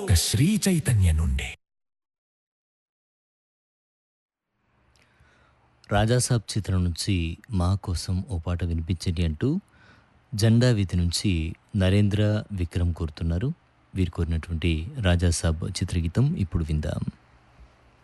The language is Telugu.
ఒక్క శ్రీ చైతన్య నుండి. రాజాసాబ్ చిత్రం నుంచి మా కోసం ఓ పాట వినిపించండి అంటూ జెండా వీధి నుంచి నరేంద్ర విక్రమ్ కోరుతున్నారు. వీరు కోరినటువంటి రాజాసాబ్ చిత్రగీతం ఇప్పుడు విందాం.